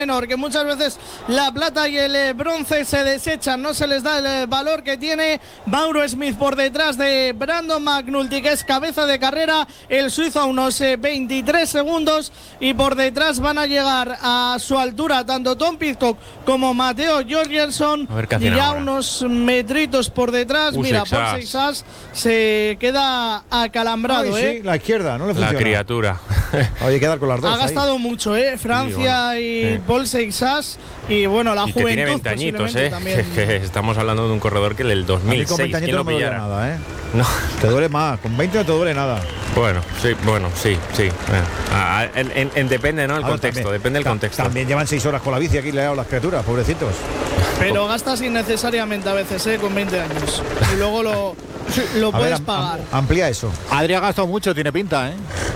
menor, que muchas veces la plata y el bronce se desechan, no se les da el valor que tiene. Mauro Smith por detrás de Brandon McNulty, que es cabeza de carrera, el suizo a unos 23 segundos, y por detrás van a llegar a su altura tanto Tom Pidcock como Matteo Jorgensen, y ya ahora unos metritos por detrás. Mira, Paul Seixas se queda acalambrado. Ay, sí, la izquierda, no le funciona. La criatura. Hay que quedar con las dos. Ha gastado mucho, Francia y Paul Seixas, y bueno, la juventud tiene 20 añitos, también. que estamos hablando de un corredor que del 2006, con 20 años ¿quién lo no me duele pillara? nada, No. Te duele más, con 20 no te duele nada. Bueno, sí. Depende, ¿no? El contexto, también, depende del contexto. También llevan 6 horas con la bici aquí leados las criaturas, pobrecitos. Pero gastas innecesariamente a veces, con 20 años. Y luego lo puedes pagar. Amplía eso. Adri ha gastado mucho, tiene pinta,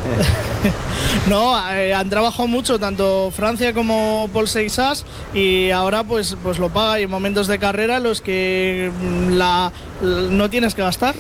No, han trabajado mucho, tanto Francia como Paul Seixas, y ahora pues lo paga. Y en momentos de carrera en los que no tienes que gastar,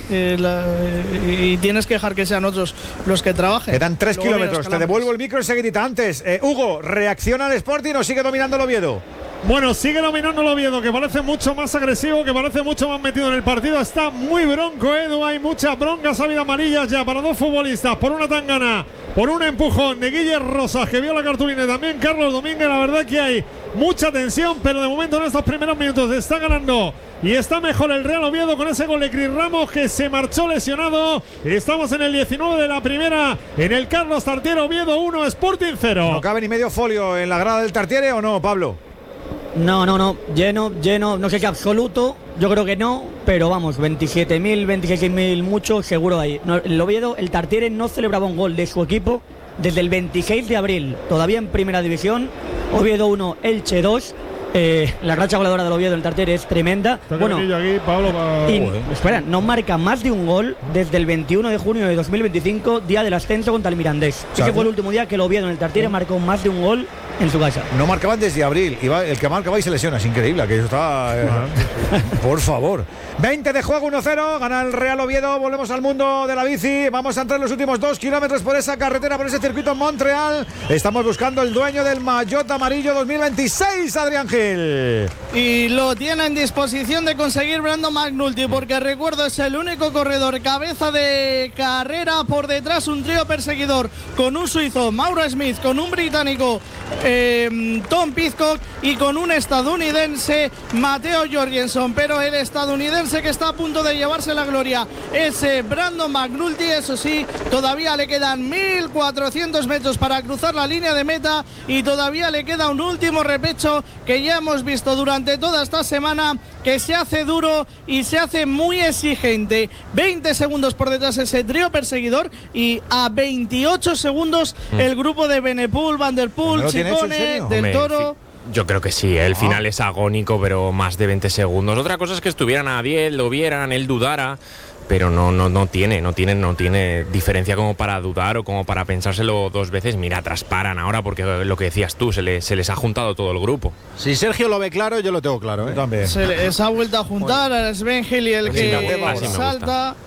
y tienes que dejar que sean otros los que trabajen. Quedan 3 kilómetros. Te devuelvo el micro enseguidita. Antes, Hugo, ¿reacciona al Sporting o sigue dominando el Oviedo? Bueno, sigue dominando el Oviedo, que parece mucho más agresivo, que parece mucho más metido en el partido. Está muy bronco, Edu. Hay muchas broncas, ha habido amarillas ya para dos futbolistas, por una tangana, por un empujón de Guille Rosas, que vio la cartulina, y también Carlos Domínguez. La verdad que hay mucha tensión, pero de momento en estos primeros minutos está ganando y está mejor el Real Oviedo con ese gol de Cris Ramos, que se marchó lesionado. Estamos en el 19 de la primera, en el Carlos Tartiere. Oviedo 1, Sporting 0. ¿No cabe ni medio folio en la grada del Tartiere o no, Pablo? No, lleno, no sé qué absoluto, yo creo que no, pero vamos, 27.000, 26.000 mucho, seguro hay. No, el Oviedo, el Tartiere no celebraba un gol de su equipo desde el 26 de abril, todavía en primera división. Oviedo 1, Elche 2. La racha goleadora del Oviedo en el Tartiere es tremenda. Bueno, aquí, Pablo, espera, no marca más de un gol desde el 21 de junio de 2025, día del ascenso contra el Mirandés. Ese fue el último día que el Oviedo en el Tartiere marcó más de un gol en su casa. No marcaban desde abril, el que marca va y se lesiona, es increíble, que eso está... por favor. 20 de juego, 1-0, gana el Real Oviedo. Volvemos al mundo de la bici. Vamos a entrar en los últimos 2 kilómetros por esa carretera, por ese circuito en Montreal. Estamos buscando el dueño del maillot amarillo 2026, Adrián Gil. Y lo tiene en disposición de conseguir Brandon McNulty, porque recuerdo, es el único corredor cabeza de carrera. Por detrás un trío perseguidor con un suizo, Mauro Smith, con un británico, Tom Pidcock, y con un estadounidense, Matteo Jorgensen. Pero el estadounidense que está a punto de llevarse la gloria es Brandon McNulty. Eso sí, todavía le quedan 1.400 metros para cruzar la línea de meta, y todavía le queda un último repecho que ya hemos visto durante toda esta semana, que se hace duro y se hace muy exigente. 20 segundos por detrás ese trío perseguidor, y a 28 segundos el grupo de Benepool, Van Der Poel, Chicone, Del Toro. Yo creo que sí, el final es agónico, pero más de 20 segundos. Otra cosa es que estuvieran a 10, lo vieran, él dudara, pero no tiene diferencia como para dudar o como para pensárselo dos veces. Mira, trasparan ahora, porque lo que decías tú, se les ha juntado todo el grupo. Si Sergio lo ve claro, yo lo tengo claro, También. Se les ha vuelto a juntar a Sven Heli, el que salta.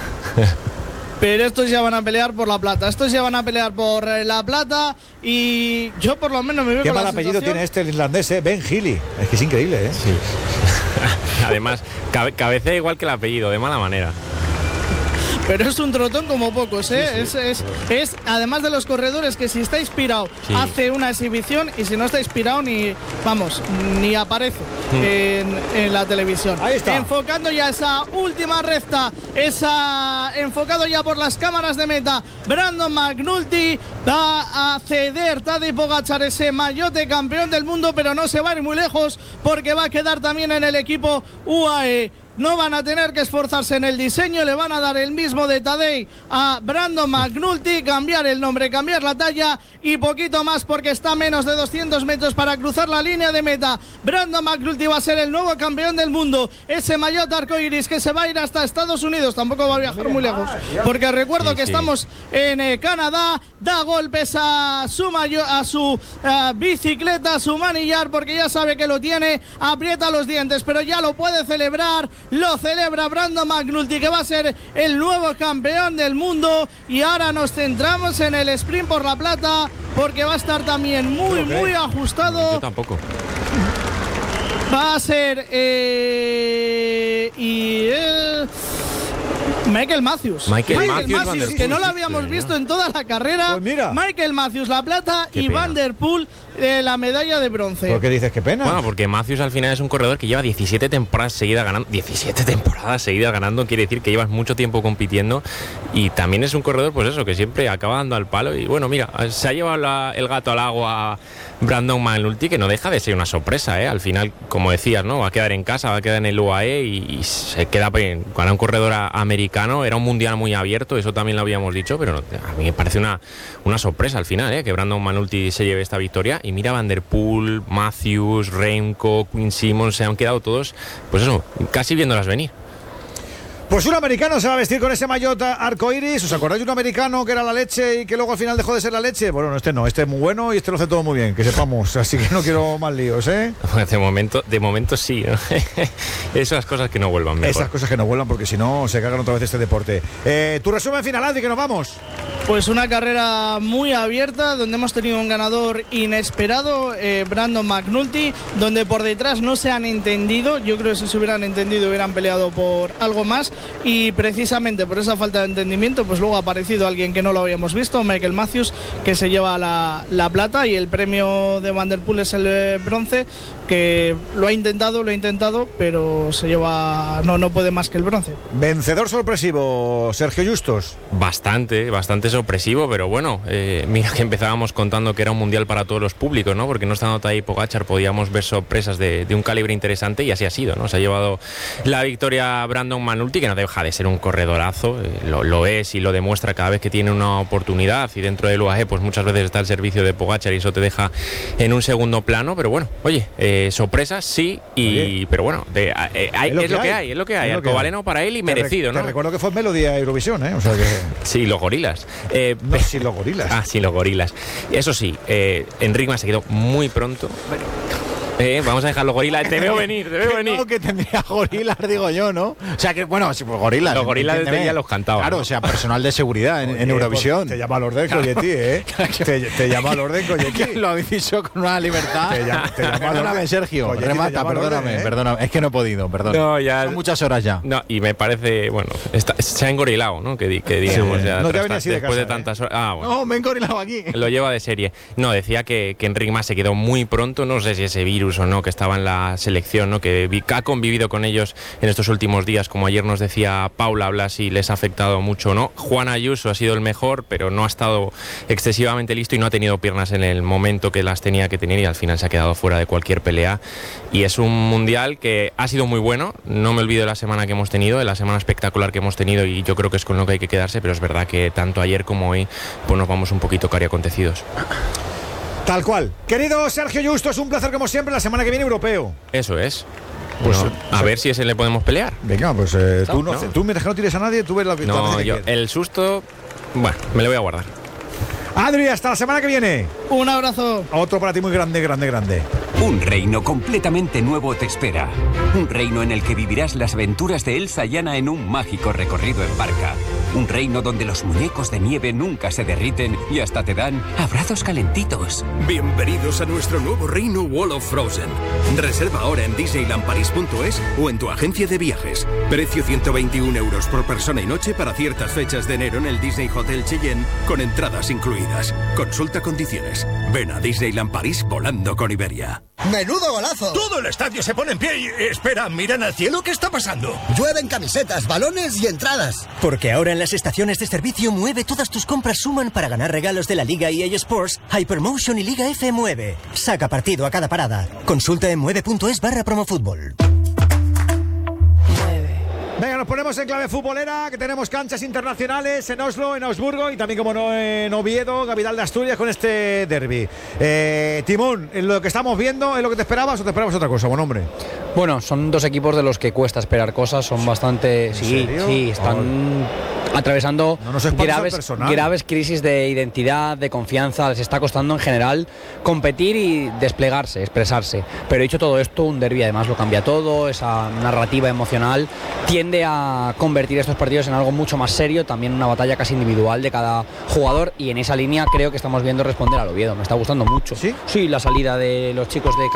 Pero estos ya van a pelear por la plata. Estos ya van a pelear por la plata, y yo por lo menos me veo Qué con mal la apellido sensación... tiene este, el irlandés, Ben Healy. Es que es increíble, Sí. Además, cabecea igual que el apellido, de mala manera. Pero es un trotón como pocos, Es además de los corredores que, si está inspirado, hace una exhibición, y si no está inspirado ni aparece en la televisión. Ahí está. Enfocando ya esa última recta, enfocado ya por las cámaras de meta, Brandon McNulty va a ceder Tadej Pogačar ese maillot campeón del mundo, pero no se va a ir muy lejos, porque va a quedar también en el equipo UAE. No van a tener que esforzarse en el diseño, le van a dar el mismo de Tadej a Brandon McNulty, cambiar el nombre, cambiar la talla y poquito más, porque está a menos de 200 metros para cruzar la línea de meta. Brandon McNulty va a ser el nuevo campeón del mundo, ese maillot arcoiris que se va a ir hasta Estados Unidos, tampoco va a viajar muy lejos, porque recuerdo que estamos en Canadá. Da golpes a su bicicleta, a su manillar, porque ya sabe que lo tiene, aprieta los dientes, pero ya lo puede celebrar, lo celebra Brandon McNulty, que va a ser el nuevo campeón del mundo. Y ahora nos centramos en el sprint por la plata, porque va a estar también muy ajustado. Yo tampoco. Va a ser Michael Matthews. Michael Matthews, que no lo habíamos visto en toda la carrera. Pues mira. Michael Matthews la plata Qué y pena. Van Der Poel la medalla de bronce. ¿Por qué dices qué pena? Bueno, porque Matthews al final es un corredor que lleva 17 temporadas seguidas ganando. 17 temporadas seguidas ganando quiere decir que llevas mucho tiempo compitiendo. Y también es un corredor, pues eso, que siempre acaba dando al palo. Y bueno, mira, se ha llevado el gato al agua Brandon McNulty, que no deja de ser una sorpresa, ¿eh? Al final, como decías, ¿no? Va a quedar en casa, va a quedar en el UAE y se queda para un corredor americano. Era un mundial muy abierto, eso también lo habíamos dicho, pero a mí me parece una sorpresa al final, ¿eh? Que Brandon McNulty se lleve esta victoria. Y mira, Van Der Poel, Matthews, Remco, Quinn Simmons, se han quedado todos, pues eso, casi viéndolas venir. Pues un americano se va a vestir con ese maillot arcoiris. ¿Os acordáis de un americano que era la leche y que luego al final dejó de ser la leche? Bueno, este no, este es muy bueno y este lo hace todo muy bien, que sepamos. Así que no quiero más líos, ¿eh? De momento sí, ¿no? Esas cosas que no vuelvan mejor. Esas cosas que no vuelvan, porque si no se cagan otra vez este deporte. Tu resumen final, Adri, que nos vamos. Pues una carrera muy abierta, donde hemos tenido un ganador inesperado, Brandon McNulty, donde por detrás no se han entendido. Yo creo que si se hubieran entendido hubieran peleado por algo más, y precisamente por esa falta de entendimiento pues luego ha aparecido alguien que no lo habíamos visto, Michael Matthews, que se lleva la plata, y el premio de Van Der Poel es el bronce, que lo ha intentado, pero se lleva, no puede más que el bronce. Vencedor sorpresivo, Sergio Justos. Bastante sorpresivo, pero bueno, mira que empezábamos contando que era un mundial para todos los públicos, ¿no? Porque no estando Tadej Pogačar podíamos ver sorpresas de un calibre interesante, y así ha sido, ¿no? Se ha llevado la victoria Brandon McNulty, que no deja de ser un corredorazo, lo es y lo demuestra cada vez que tiene una oportunidad, y dentro del UAE pues muchas veces está al servicio de Pogačar y eso te deja en un segundo plano, pero bueno, oye, sorpresas sí, pero bueno, es lo que hay, Alcobaleno para él y merecido, ¿no? Te recuerdo que fue Melody a Eurovisión, ¿eh? O sea que... Sí, los gorilas. No, sí, los gorilas. Ah, sí, los gorilas. Eso sí, Enric se quedó muy pronto. Vamos a dejar los gorilas. Te veo venir. No, que tendría gorilas, digo yo, ¿no? O sea, que bueno, sí, pues gorilas. Los gorilas de ya los cantaba. Claro, ¿no? O sea, personal de seguridad en Eurovisión. Te llama Lord Colletti, ¿eh? Te llama Lord Colletti. Lo habéis dicho con una libertad. Te llama Perdóname, Sergio. Colletti, Remata, perdóname. Es que no he podido, perdón. No, ya. Son muchas horas ya. No, y me parece, bueno, se ha engorilado, ¿no? Que digamos, Sí. ya No te ha venido así de después casa, de tantas horas. Ah, bueno. No, me he engorilado aquí. Lo lleva de serie. No, decía que Enric Mas se quedó muy pronto, no sé si ese virus o no, que estaba en la selección, ¿no? Que ha convivido con ellos en estos últimos días, como ayer nos decía Paula Blas, y les ha afectado mucho, ¿no? Juan Ayuso ha sido el mejor, pero no ha estado excesivamente listo y no ha tenido piernas en el momento que las tenía que tener, y al final se ha quedado fuera de cualquier pelea. Y es un mundial que ha sido muy bueno, no me olvido de la semana que hemos tenido, de la semana espectacular que hemos tenido, y yo creo que es con lo que hay que quedarse, pero es verdad que tanto ayer como hoy pues nos vamos un poquito cariacontecidos. Tal cual. Querido Sergio Justo, es un placer como siempre. La semana que viene europeo. Eso es. Pues, Bueno, a ver si ese le podemos pelear. Venga, pues tú mientras que no tires a nadie, tú ves la victoria. No, el susto, bueno, me lo voy a guardar. Adri, hasta la semana que viene. Un abrazo. Otro para ti muy grande. Un reino completamente nuevo te espera. Un reino en el que vivirás las aventuras de Elsa y Anna en un mágico recorrido en barca. Un reino donde los muñecos de nieve nunca se derriten y hasta te dan abrazos calentitos. Bienvenidos a nuestro nuevo reino Wall of Frozen. Reserva ahora en disneylandparis.es o en tu agencia de viajes. Precio 121 € por persona y noche para ciertas fechas de enero en el Disney Hotel Cheyenne, con entradas incluidas. Consulta condiciones. Ven a Disneyland París volando con Iberia. ¡Menudo golazo! Todo el estadio se pone en pie y... Espera, ¿miran al cielo? ¿Qué está pasando? Llueven camisetas, balones y entradas. Porque ahora en las estaciones de servicio Mueve todas tus compras suman para ganar regalos de la Liga EA Sports, Hypermotion y Liga F Mueve. Saca partido a cada parada. Consulta en mueve.es/promofutbol. Venga, nos ponemos en clave futbolera, que tenemos canchas internacionales en Oslo, en Augsburgo y también, como no, en Oviedo, Capital de Asturias, con este derbi. Timón, ¿lo que estamos viendo es lo que te esperabas o te esperabas otra cosa, buen hombre? Bueno, son dos equipos de los que cuesta esperar cosas, son bastante... ¿En serio? Sí, están atravesando No nos espantes al personal. graves crisis de identidad, de confianza. Les está costando en general competir y desplegarse, expresarse. Pero dicho todo esto, un derbi además lo cambia todo. Esa narrativa emocional tiende a convertir estos partidos en algo mucho más serio, también una batalla casi individual de cada jugador, y en esa línea creo que estamos viendo responder al Oviedo. Me está gustando mucho. Sí, la salida de los chicos de